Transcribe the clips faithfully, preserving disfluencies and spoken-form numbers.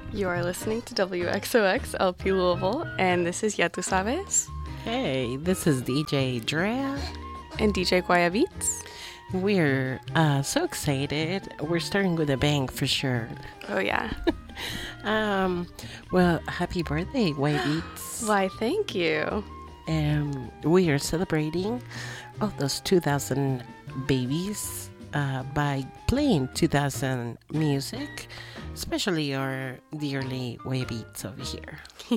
You are listening to W X O X L P Louisville, and this is Ya Tu Sabes. Hey, this is D J Drea. And D J Guaya Beats. We're uh, so excited. We're starting with a bang for sure. Oh, yeah. um, well, happy birthday, Guaya Beats. Why, thank you. Um, we are celebrating all those two thousand babies uh, by playing two thousand music, especially our dearly Guaya Beats over here.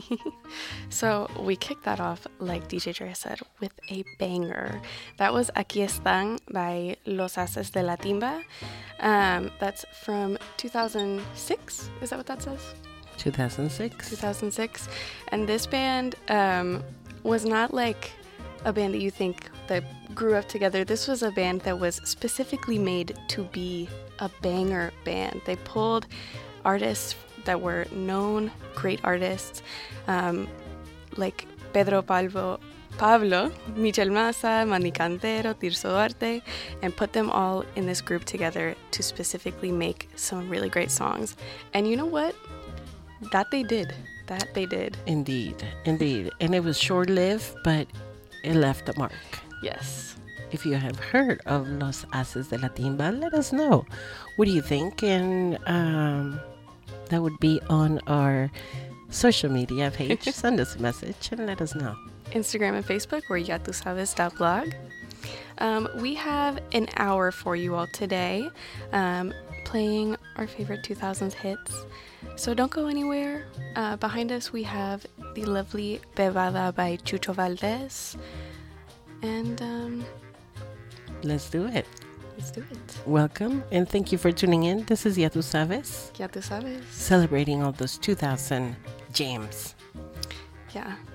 So we kicked that off, like D J Dre said, with a banger. That was Aquí Están by Los Haces de la Timba. Um, that's from two thousand six. Is that what that says? two thousand six. two thousand six. And this band um, was not like a band that you think that grew up together. This was a band that was specifically made to be a banger band. They pulled artists that were known, great artists, um, like Pedro Pablo, Pablo, Michel Massa, Manny Cantero, Tirso Duarte, and put them all in this group together to specifically make some really great songs. And you know what? That they did. That they did. Indeed, indeed. And it was short-lived, but it left a mark. Yes. If you have heard of Los Haces de la Timba, let us know. What do you think? And um, that would be on our social media page. Send us a message and let us know. Instagram and Facebook, we're ya tu sabes dot blog. Um, we have an hour for you all today, um, playing our favorite two thousands hits. So don't go anywhere. Uh, behind us, we have the lovely Bebada by Chucho Valdez. And um, let's do it. Let's do it. Welcome, and thank you for tuning in. This is Ya Tu Sabes. Ya Tu Sabes. Celebrating all those two thousand jams. Yeah.